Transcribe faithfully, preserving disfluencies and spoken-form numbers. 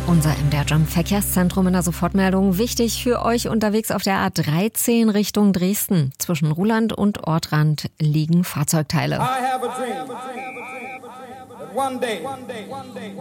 Unser M D R Jump Verkehrszentrum in der Sofortmeldung. Wichtig für euch unterwegs auf der A dreizehn Richtung Dresden. Zwischen Ruhland und Ortrand liegen Fahrzeugteile. I have a dream. One day,